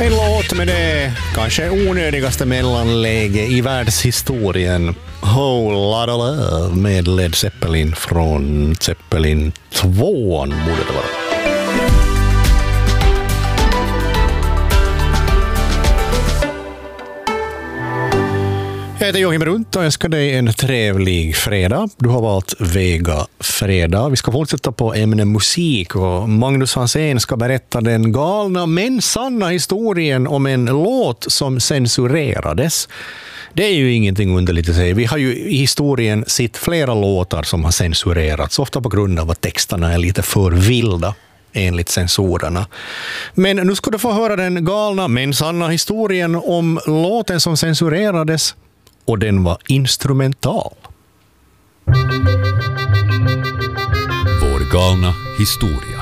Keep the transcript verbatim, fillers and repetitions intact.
En låt med det kanske onödigaste mellanläge i världshistorien. Whole lot of love med Led Zeppelin från Zeppelin två borde det vara. Jag heter Joachim Runt och önskar dig en trevlig fredag. Du har valt Vega fredag. Vi ska fortsätta på ämne musik och Magnus Hansén ska berätta den galna men sanna historien om en låt som censurerades. Det är ju ingenting underligt att säga. Vi har ju i historien sett flera låtar som har censurerats, ofta på grund av att texterna är lite för vilda enligt censorerna. Men nu ska du få höra den galna men sanna historien om låten som censurerades. Och den var instrumental. Vår galna historia.